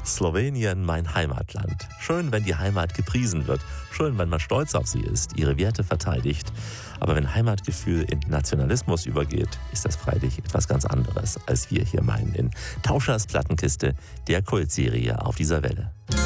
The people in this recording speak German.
Slowenien, mein Heimatland. Schön, wenn die Heimat gepriesen wird. Schön, wenn man stolz auf sie ist, ihre Werte verteidigt. Aber wenn Heimatgefühl in Nationalismus übergeht, ist das freilich etwas ganz anderes, als wir hier meinen in Tauschers Plattenkiste, der Kultserie auf dieser Welle.